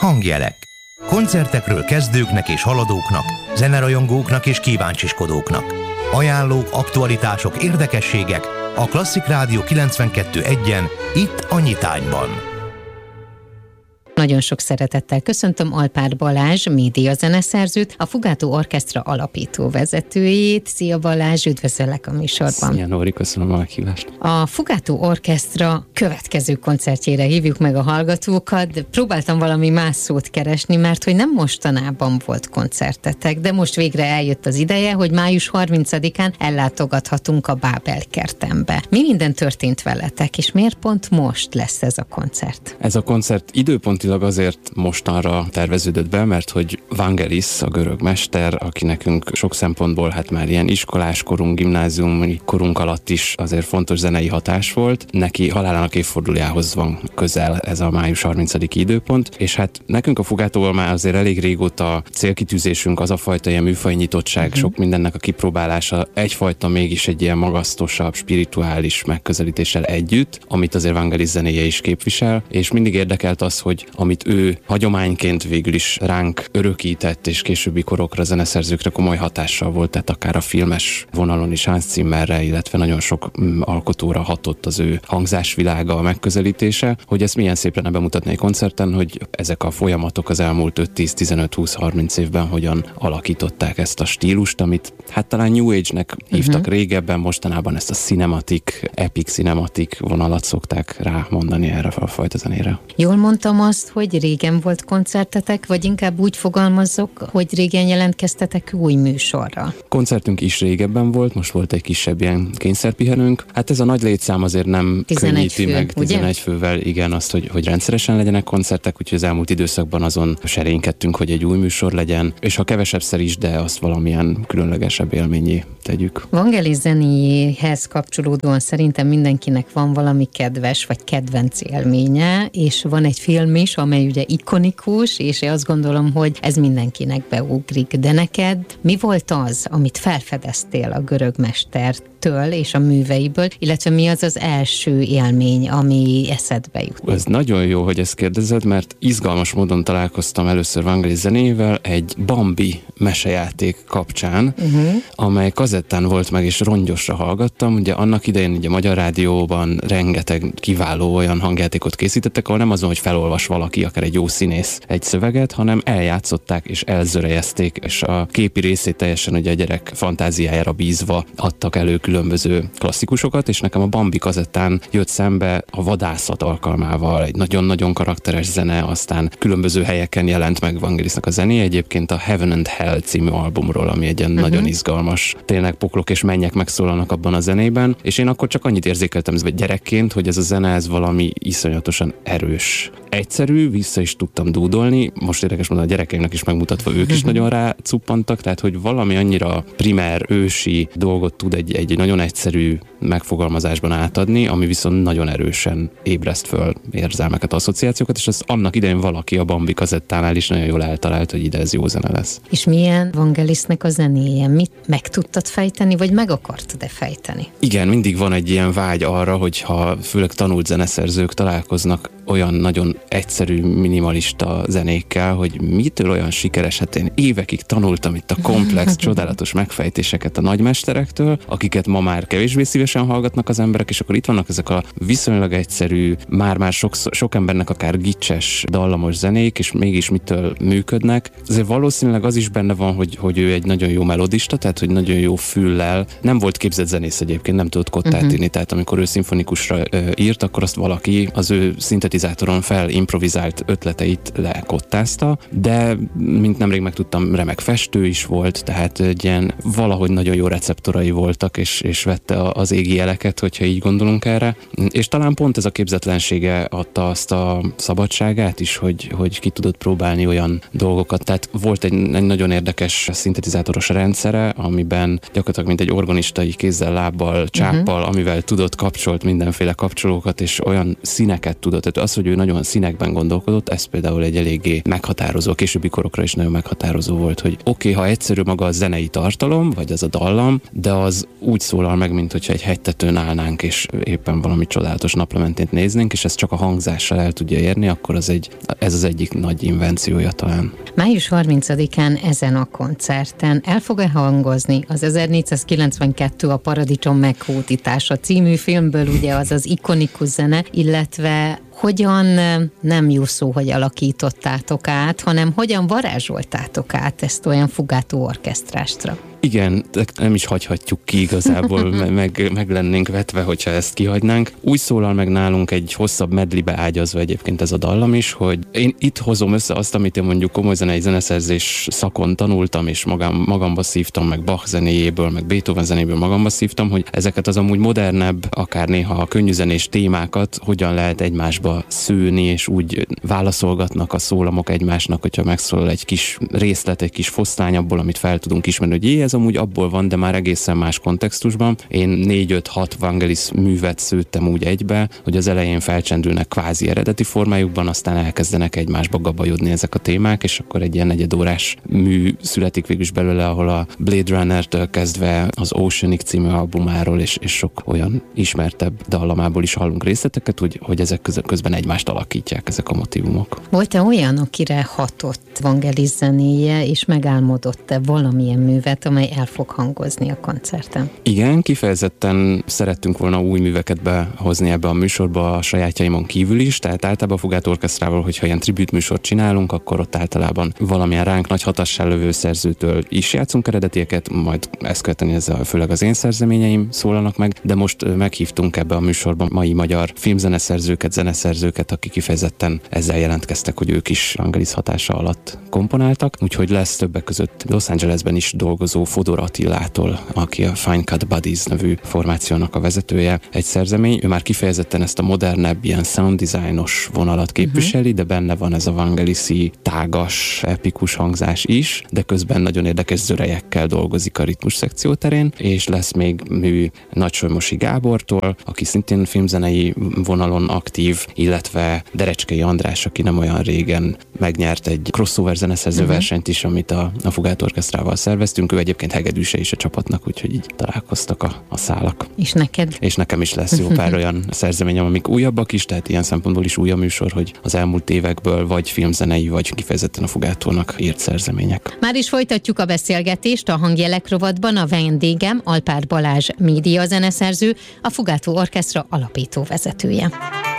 Hangjelek. Koncertekről kezdőknek és haladóknak, zenerajongóknak és kíváncsiskodóknak. Ajánlók, aktualitások, érdekességek a Klasszik Rádió 92.1-en, itt a Nyitányban. Nagyon sok szeretettel köszöntöm Alpár Balázs, médiazeneszerzőt, a Fugátó Orchestra alapító vezetőjét. Szia Balázs, üdvözöllek a műsorban. Szia Nóri, köszönöm a meghívást. A Fugátó Orchestra következő koncertjére hívjuk meg a hallgatókat, de próbáltam valami más szót keresni, mert hogy nem mostanában volt koncertetek, de most végre eljött az ideje, hogy május 30-án ellátogathatunk a Bábel kertembe. Mi minden történt veletek, és miért pont most lesz ez a koncert? Ez a koncert időpontilag azért mostanra terveződött be, mert hogy Vangelis, a görög mester, aki nekünk sok szempontból hát már ilyen iskoláskorunk, gimnáziumi korunk alatt is azért fontos zenei hatás volt. Neki halálának évfordulójához van közel ez a május 30-i időpont, és hát nekünk a Fugátóval már azért elég régóta célkitűzésünk az a fajta ilyen műfaj nyitottság, sok mindennek a kipróbálása, egyfajta mégis egy ilyen magasztosabb, spirituális megközelítéssel együtt, amit azért Vangelis zenéje is képvisel, és mindig érdekelt az, hogy amit ő hagyományként végül is ránk örökített, és későbbi korokra, zeneszerzőkre komoly hatással volt, tehát akár a filmes vonalon is Hans Zimmerre, illetve nagyon sok alkotóra hatott az ő hangzásvilága, a megközelítése, hogy ezt milyen szépen bemutatni egy koncerten, hogy ezek a folyamatok az elmúlt 5-10-15-20-30 évben hogyan alakították ezt a stílust, amit hát talán New Age-nek hívtak régebben, mostanában ezt a cinematic, epic cinematic vonalat szokták rámondani erre a fajta zenére. Jól mondtam azt, hogy régen volt koncertetek, vagy inkább úgy fogalmazzok, hogy régen jelentkeztetek új műsorra? Koncertünk is régebben volt, most volt egy kisebb ilyen kényszerpihenőnk. Hát ez a nagy létszám azért nem könnyíti meg 11 fővel, igen, azt, hogy rendszeresen legyenek koncertek, úgyhogy az elmúlt időszakban azon serénykedtünk, hogy egy új műsor legyen, és ha kevesebbszer is, de azt valamilyen különlegesebb élményé tegyük. Vangelis zenéjéhez kapcsolódóan szerintem mindenkinek van valami kedves vagy kedvenc élménye, és van egy film is, amely ugye ikonikus, és én azt gondolom, hogy ez mindenkinek beugrik. De neked mi volt az, amit felfedeztél a görög mestertől és a műveiből, illetve mi az az első élmény, ami eszedbe jut? Ez nagyon jó, hogy ezt kérdezed, mert izgalmas módon találkoztam először Vangelis zenével egy Bambi mesejáték kapcsán, amely kazettán volt meg, és rongyosra hallgattam. Ugye annak idején ugye a Magyar Rádióban rengeteg kiváló olyan hangjátékot készítettek, ahol nem azon, hogy felolvas valaki, akár egy jó színész egy szöveget, hanem eljátszották és elzörejezték, és a képi részét teljesen ugye a gyerek fantáziájára bízva adtak elő különböző klasszikusokat, és nekem a Bambi kazettán jött szembe a vadászat alkalmával egy nagyon-nagyon karakteres zene, aztán különböző helyeken jelent meg Vangelisnak a zenéje, egyébként a Heaven and Hell című albumról, ami egy ilyen nagyon izgalmas, tényleg poklok és mennyek megszólalnak abban a zenében, és én akkor csak annyit érzékeltem gyerekként, hogy ez a zene, ez valami iszonyatosan erős. Egyszerű, vissza is tudtam dúdolni, most érdekes módon a gyerekeimnek is megmutatva, ők is nagyon rácuppantak, tehát hogy valami annyira primer, ősi dolgot tud egy nagyon egyszerű megfogalmazásban átadni, ami viszont nagyon erősen ébreszt föl érzelmeket, asszociációkat, és ez annak idején valaki a Bambi kazettánál is nagyon jól eltalált, hogy ide ez jó zene lesz. És milyen Vangelisnek a zenéje? Mit meg tudtad fejteni, vagy meg akartad-e fejteni? Igen, mindig van egy ilyen vágy arra, hogyha főleg tanult zeneszerzők találkoznak olyan nagyon egyszerű, minimalista zenékkel, hogy mitől olyan sikeres, hát én évekig tanultam itt a komplex, csodálatos megfejtéseket a nagymesterektől, akiket ma már kevésbé szívesen hallgatnak az emberek, és akkor itt vannak ezek a viszonylag egyszerű, már sok embernek akár gicses, dallamos zenék, és mégis mitől működnek. Azért valószínűleg az is benne van, hogy ő egy nagyon jó melodista, tehát hogy nagyon jó füllel. Nem volt képzett zenész egyébként, nem tudott kottát írni, tehát amikor ő szimfonikusra írt, akkor azt valaki az ő szintetizátoron improvizált ötleteit lekottázta, de mint nemrég megtudtam, remek festő is volt, tehát egy ilyen valahogy nagyon jó receptorai voltak, és vette az égi jeleket, hogyha így gondolunk erre. És talán pont ez a képzetlensége adta azt a szabadságát is, hogy ki tudott próbálni olyan dolgokat. Tehát volt egy nagyon érdekes szintetizátoros rendszere, amiben gyakorlatilag mint egy organista így kézzel, lábbal, csáppal, amivel tudott, kapcsolt mindenféle kapcsolókat, és olyan színeket tudott. Tehát az, hogy ő nagyon színekben gondolkodott, ez például egy eléggé meghatározó, későbbi korokra is nagyon meghatározó volt, hogy oké, ha egyszerű maga a zenei tartalom, vagy az a dallam, de az úgy szólal meg, mint hogyha egy hegytetőn állnánk, és éppen valami csodálatos naplementét néznénk, és ezt csak a hangzással el tudja érni, akkor ez az egyik nagy invenciója talán. Május 30-án ezen a koncerten el fog-e hangozni az 1492 a Paradicsom meghódítása című filmből, ugye az az ikonikus zene, illetve hogyan nem jó szó, hogy alakítottátok át, hanem hogyan varázsoltátok át ezt olyan Fugátó orkesztrástra? Igen, nem is hagyhatjuk ki igazából, meg lennénk vetve, hogyha ezt kihagynánk. Úgy szólal meg nálunk egy hosszabb medlibe ágyazva egyébként ez a dallam is, hogy én itt hozom össze azt, amit én mondjuk komoly zenei zeneszerzés szakon tanultam, és magamba szívtam, meg Bach zenéjéből, meg Beethoven zenéből magamba szívtam, hogy ezeket az amúgy modernebb, akár néha a könnyűzenés témákat hogyan lehet egymásba szőni, és úgy válaszolgatnak a szólamok egymásnak, hogyha megszólal egy kis részlet, egy kis foszlány abból, amit fel tudunk ismerni, hogy ez amúgy abból van, de már egészen más kontextusban. Én 4-5-6 Vangelis művet szőttem úgy egybe, hogy az elején felcsendülnek kvázi eredeti formájukban, aztán elkezdenek egymásba gabajodni ezek a témák, és akkor egy ilyen negyedórás mű születik végül is belőle, ahol a Blade Runner-től kezdve az Oceanic című albumáról és sok olyan ismertebb dallamából is hallunk részleteket, hogy ezek közben egymást alakítják, ezek a motívumok. Volt-e olyan, akire hatott Vangelis zenéje, és megálmodott-e valamilyen művet, amely el fog hangozni a koncerten? Igen, kifejezetten szerettünk volna új műveket behozni ebbe a műsorba a sajátjaimon kívül is, tehát általában a Fugátó orkesztrával, hogyha ilyen tribute műsort csinálunk, akkor ott általában valamilyen ránk nagy hatással lövő szerzőtől is játszunk eredetieket, majd ezt követően ezzel főleg az én szerzeményeim szólalnak meg, de most meghívtunk ebbe a műsorba mai magyar filmzeneszerzőket, zeneszerzőket, akik kifejezetten ezzel jelentkeztek, hogy ők is Vangelis hatása alatt komponáltak, úgyhogy lesz többek között Los Angelesben is dolgozó Fodor Attilától, aki a Fine Cut Buddies nevű formációnak a vezetője, egy szerzemény. Ő már kifejezetten ezt a modernebb, ilyen sound designos vonalat képviseli, de benne van ez a vangelisi tágas, epikus hangzás is, de közben nagyon érdekes zörejekkel dolgozik a ritmus szekció terén, és lesz még mű Nagysolymosi Gábortól, aki szintén filmzenei vonalon aktív, illetve Derecskei András, aki nem olyan régen megnyert egy crossover zeneszerző versenyt is, amit a Fugátó orkesztrával szerveztünk. Ő egyébként hegedűse is a csapatnak, úgyhogy így találkoztak a szálak. És neked? És nekem is lesz jó pár olyan szerzeményem, amik újabbak is, tehát ilyen szempontból is új a műsor, hogy az elmúlt évekből vagy filmzenei, vagy kifejezetten a Fugátónak írt szerzemények. Már is folytatjuk a beszélgetést a Hangjelek rovatban. A vendégem Alpár Balázs média zeneszerző, a Fugátó orkesztra alapító vezetője.